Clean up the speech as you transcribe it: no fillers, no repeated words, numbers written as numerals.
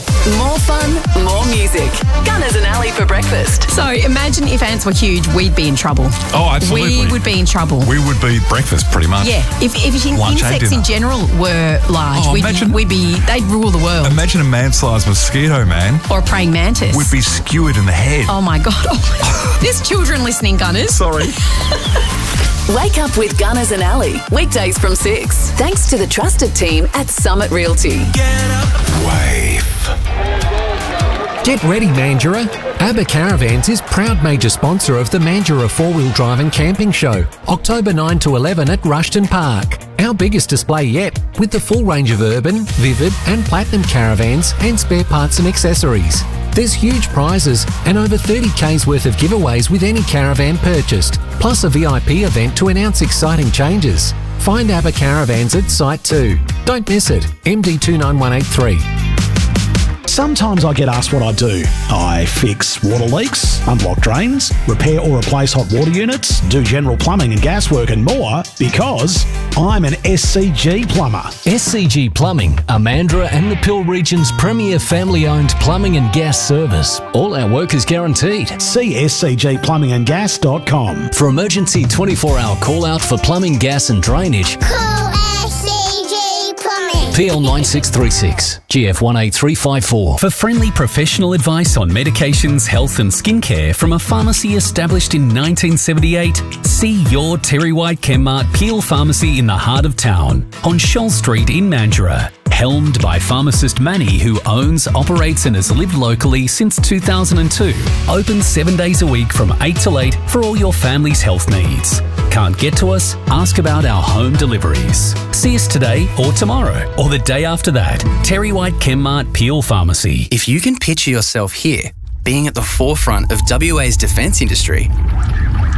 More fun, more music. Gunners and Ali for breakfast. So imagine if ants were huge, we'd be in trouble. Oh, absolutely. We would be in trouble. We would be breakfast, pretty much. Yeah. If Lunch and insects dinner. in general were large, they'd rule the world. Imagine a man-sized mosquito, man. Or a praying mantis. We'd be skewered in the head. Oh my God. Oh, there's children listening, Gunners. Sorry. Wake up with Gunners and Ali. Weekdays from 6. Thanks to the trusted team at Summit Realty. Wave. Get ready, Mandurah. ABBA Caravans is proud major sponsor of the Mandurah 4-wheel drive and camping show, October 9 to 11 at Rushton Park. Our biggest display yet, with the full range of urban, vivid and platinum caravans and spare parts and accessories. There's huge prizes and over 30K's worth of giveaways with any caravan purchased, plus a VIP event to announce exciting changes. Find ABBA Caravans at Site 2. Don't miss it. MD29183. Sometimes I get asked what I do. I fix water leaks, unblock drains, repair or replace hot water units, do general plumbing and gas work and more because I'm an SCG plumber. SCG Plumbing, are Mandurah and the Peel region's premier family-owned plumbing and gas service. All our work is guaranteed. See scgplumbingandgas.com. For emergency 24-hour call-out for plumbing, gas and drainage, Call SCG Plumbing. PL 9636, GF 18354. For friendly professional advice on medications, health and skincare from a pharmacy established in 1978, see your Terry White Chemmart Peel Pharmacy in the heart of town on Shoal Street in Mandurah. Helmed by pharmacist Manny, who owns, operates and has lived locally since 2002. Open 7 days a week from 8 till 8 for all your family's health needs. Can't get to us? Ask about our home deliveries. See us today or tomorrow or the day after that. Terry White Chemmart Peel Pharmacy. If you can picture yourself here, being at the forefront of WA's defence industry,